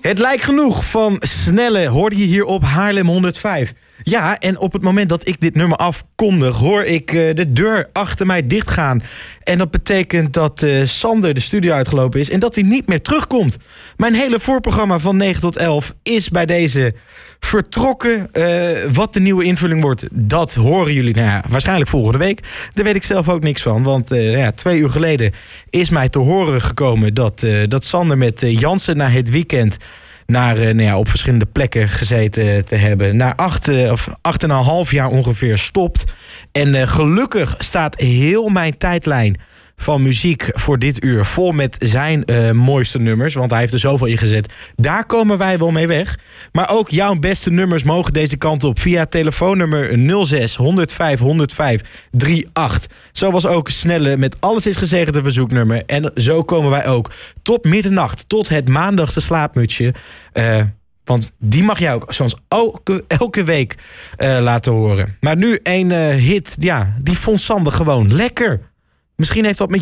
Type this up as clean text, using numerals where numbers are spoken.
Het lijkt genoeg van Snelle hoorde je hier op Haarlem 105. Ja, en op het moment dat ik dit nummer afkondig, hoor ik de deur achter mij dichtgaan. En dat betekent dat Sander de studio uitgelopen is en dat hij niet meer terugkomt. Mijn hele voorprogramma van 9 tot 11 is bij deze vertrokken. Wat de nieuwe invulling wordt, dat horen jullie waarschijnlijk volgende week. Daar weet ik zelf ook niks van, want 2 uur geleden is mij te horen gekomen dat Sander met Jansen na het weekend op verschillende plekken gezeten te hebben. Na 8,5 jaar ongeveer stopt. En gelukkig staat heel mijn tijdlijn van muziek voor dit uur vol met zijn mooiste nummers. Want hij heeft er zoveel in gezet. Daar komen wij wel mee weg. Maar ook jouw beste nummers mogen deze kant op via telefoonnummer 06 105 105 38. Zoals ook Snelle met Alles is Gezegend een verzoeknummer. En zo komen wij ook tot middernacht, tot het maandagse slaapmutsje. Want die mag jij ook zoals elke week laten horen. Maar nu een hit, die vond Sander gewoon lekker. Misschien heeft dat met